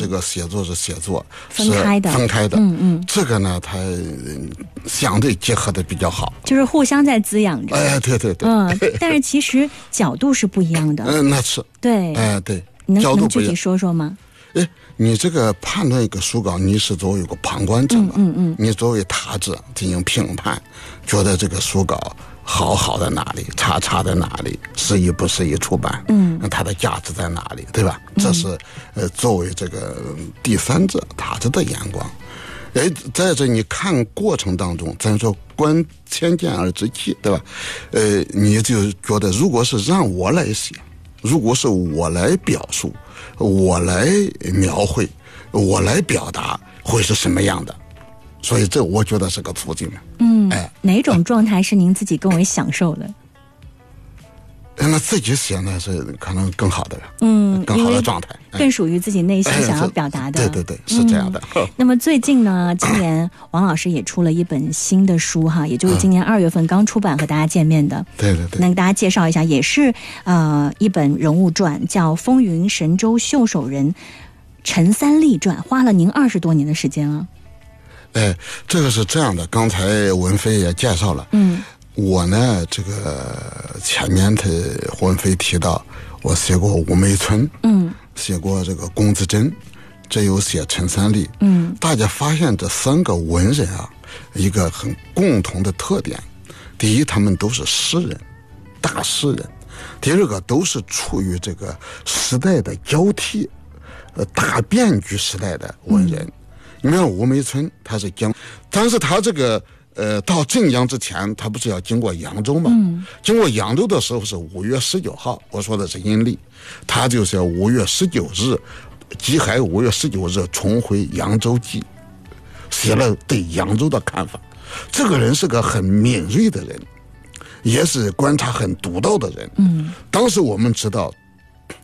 这个写作是写作分开的， 这个呢，它相对结合的比较好， 就是互相在滋养着。 哎，对， 但是其实角度是不一样的。 那是对， 对， 能具体说说吗？ 你这个判断一个书稿，你是作为一个旁观者嘛，你作为他者进行评判，觉得这个书稿好在哪里，差在哪里，适宜不适宜出版，它的价值在哪里，对吧？这是作为这个第三者他者的眼光。在这你看过程当中，咱说观千见而知其，对吧？你就觉得如果是让我来写，如果是我来表述，我来描绘，我来表达，会是什么样的？所以这我觉得是个途径。 哪种状态是您自己更为享受的？ 那自己写呢是可能更好的，更好的状态， 更属于自己内心想要表达的。 对，是这样的。 那么最近呢，今年王老师也出了一本新的书哈，也就是今年2月份刚出版和大家见面的。 对， 能给大家介绍一下，也是一本人物传，叫《风云神州袖手人陈三立传》，花了您20多年的时间啊。 这个是这样的，刚才文飞也介绍了，我呢，这个前面的文飞提到，我写过吴梅村，写过这个龚自珍，这又写陈三立，大家发现这3个文人啊，一个很共同的特点，第一，他们都是诗人，大诗人；第二个，都是处于这个时代的交替，大变局时代的文人。你看吴梅村，他是但是他这个到镇江之前，他不是要经过扬州吗？经过扬州的时候是5月19号，我说的是阴历，他就是要5月19日，己亥5月19日重回扬州记，写了对扬州的看法。这个人是个很敏锐的人，也是观察很独到的人。当时我们知道，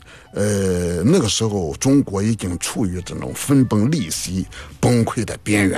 那个时候中国已经处于这种分崩离析、崩溃的边缘。